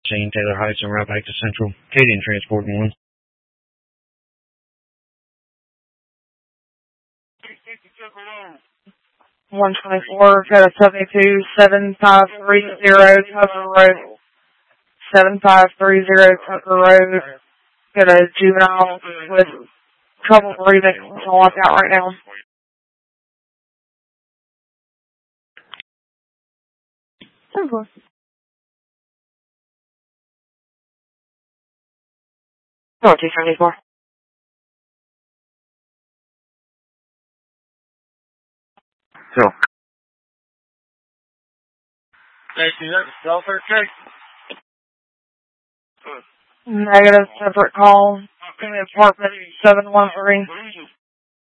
Scene, Taylor Heights, and route back to Central. Acadian Transport 1. 124, go to 727530 Tucker Road. 7530 Tucker Road. Go to juvenile with trouble breathing. It's all out right now. Simple. Oh, 274. So. Safety, that's welfare check. Negative, separate call. Give me apartment 713.